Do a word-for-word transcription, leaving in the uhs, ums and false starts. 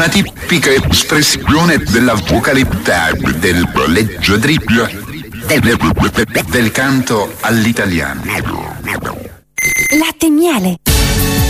una tipica espressione della vocalità, del leggiadribbio, del, del canto all'italiano. Latte e miele.